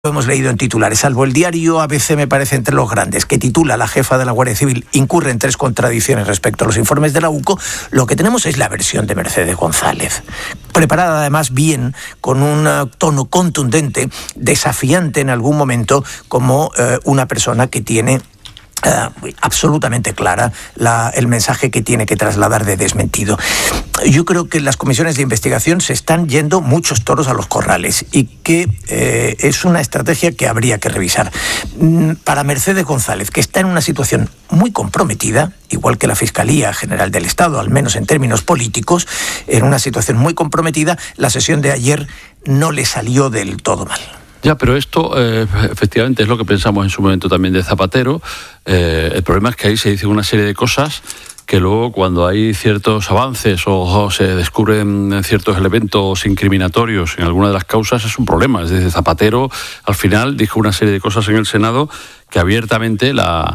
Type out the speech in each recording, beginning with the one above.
Lo hemos leído en titulares, salvo el diario ABC, me parece, entre los grandes, que titula "La jefa de la Guardia Civil incurre en 3 contradicciones respecto a los informes de la UCO", lo que tenemos es la versión de Mercedes González, preparada además bien, con un tono contundente, desafiante en algún momento, como una persona que tiene absolutamente clara el mensaje que tiene que trasladar de desmentido. Yo creo que en las comisiones de investigación se están yendo muchos toros a los corrales y que es una estrategia que habría que revisar. Para Mercedes González, que está en una situación muy comprometida, igual que la Fiscalía General del Estado, al menos en términos políticos, en una situación muy comprometida, la sesión de ayer no le salió del todo mal. Ya, pero esto efectivamente es lo que pensamos en su momento también de Zapatero. El problema es que ahí se dicen una serie de cosas que luego, cuando hay ciertos avances o se descubren ciertos elementos incriminatorios en alguna de las causas, es un problema. Es decir, Zapatero al final dijo una serie de cosas en el Senado que abiertamente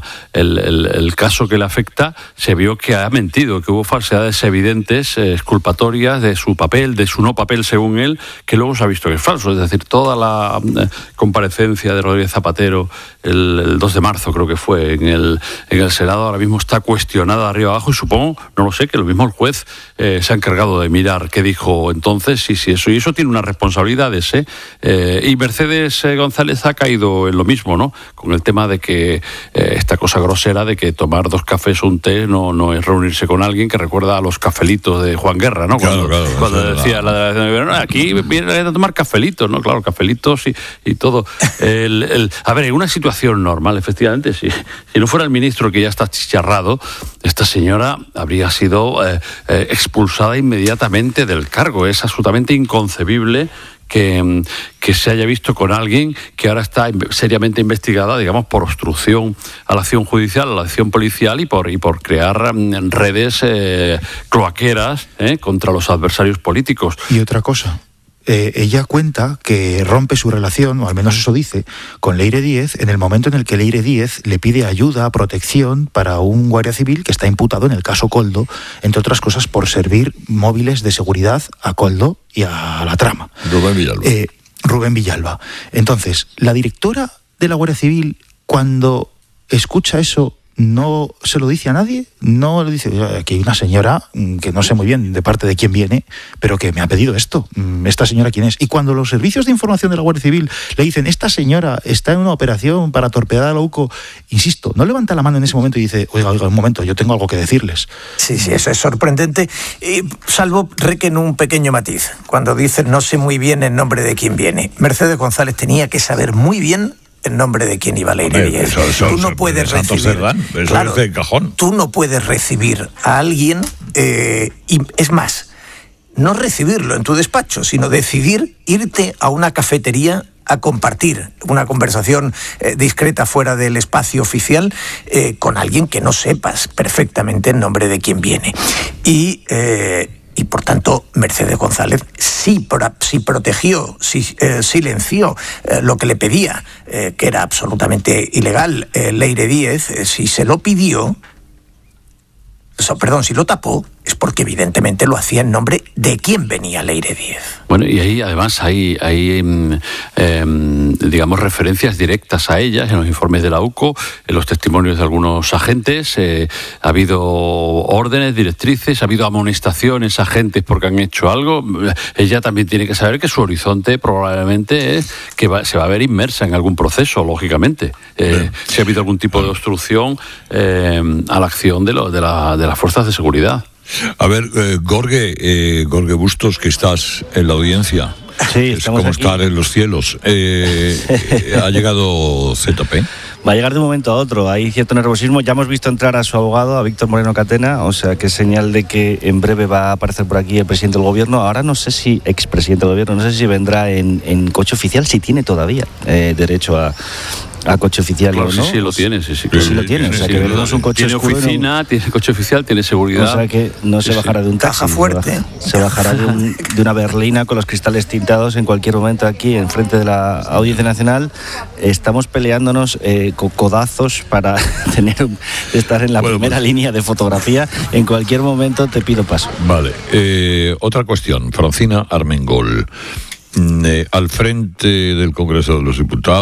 el caso que le afecta se vio que ha mentido, que hubo falsedades evidentes, exculpatorias de su papel, de su no papel según él, que luego se ha visto que es falso. Es decir, toda la comparecencia de Rodríguez Zapatero el 2 de marzo creo que fue en el Senado ahora mismo está cuestionada de arriba abajo y supongo, no lo sé, que lo mismo el juez se ha encargado de mirar qué dijo entonces y eso tiene unas responsabilidades, y Mercedes González ha caído en lo mismo, ¿no? Con el tema de que esta cosa grosera de que tomar 2 cafés o un té no es reunirse con alguien, que recuerda a los cafelitos de Juan Guerra, ¿no? Cuando decía la delegación de gobierno, aquí vienen a tomar cafelitos, ¿no? Claro, cafelitos y todo. A ver, en una situación normal, efectivamente, si no fuera el ministro que ya está chicharrado, esta señora habría sido expulsada inmediatamente del cargo. Es absolutamente inconcebible que se haya visto con alguien que ahora está seriamente investigada, digamos, por obstrucción a la acción judicial, a la acción policial y por crear redes cloaqueras contra los adversarios políticos. Y otra cosa, ella cuenta que rompe su relación, o al menos eso dice, con Leire Díez en el momento en el que Leire Díez le pide ayuda, protección para un guardia civil que está imputado en el caso Koldo, entre otras cosas por servir móviles de seguridad a Koldo y a la trama. Rubén Villalba. Entonces, la directora de la Guardia Civil, cuando escucha eso, no se lo dice a nadie, no le dice, aquí hay una señora que no sé muy bien de parte de quién viene, pero que me ha pedido esto, esta señora quién es. Y cuando los servicios de información de la Guardia Civil le dicen, esta señora está en una operación para torpedar a la UCO, insisto, no levanta la mano en ese momento y dice, oiga, un momento, yo tengo algo que decirles. Sí, eso es sorprendente, salvo en un pequeño matiz, cuando dicen no sé muy bien en nombre de quién viene. Mercedes González tenía que saber muy bien en nombre de quién iba Leire Díez. Tú no puedes recibir, claro, tú no puedes recibir a alguien y es más, no recibirlo en tu despacho, sino decidir irte a una cafetería a compartir una conversación discreta fuera del espacio oficial con alguien que no sepas perfectamente en nombre de quién viene. Y por tanto, Mercedes González sí protegió, sí silenció lo que le pedía, que era absolutamente ilegal, Leire Díez. Si se lo pidió, si lo tapó, es porque evidentemente lo hacía en nombre de quién venía Leire Díez. Bueno, y ahí además hay digamos, referencias directas a ellas en los informes de la UCO, en los testimonios de algunos agentes. Ha habido órdenes, directrices, ha habido amonestaciones a agentes porque han hecho algo. Ella también tiene que saber que su horizonte probablemente es que se va a ver inmersa en algún proceso, lógicamente. Si ha habido algún tipo de obstrucción a la acción de las fuerzas de seguridad. A ver, Jorge Bustos, que estás en la audiencia. Sí, es como aquí. Estar en los cielos. ¿Ha llegado ZP? Va a llegar de un momento a otro. Hay cierto nerviosismo. Ya hemos visto entrar a su abogado, a Víctor Moreno Catena, o sea que es señal de que en breve va a aparecer por aquí el presidente del gobierno. Ahora no sé si expresidente del gobierno, no sé si vendrá en coche oficial, si tiene todavía derecho a coche oficial, claro, ¿no? Sí lo tiene, sí lo tiene. O sea, que veremos un coche tiene oscuro, oficina, tiene coche oficial, tiene seguridad. O sea que no se bajará de un taxi. Caja fuerte. Se bajará de una berlina con los cristales tintados en cualquier momento aquí, enfrente de la Audiencia Nacional. Estamos peleándonos con codazos para estar en la primera línea de fotografía. En cualquier momento te pido paso. Vale. Otra cuestión. Francina Armengol, al frente del Congreso de los Diputados.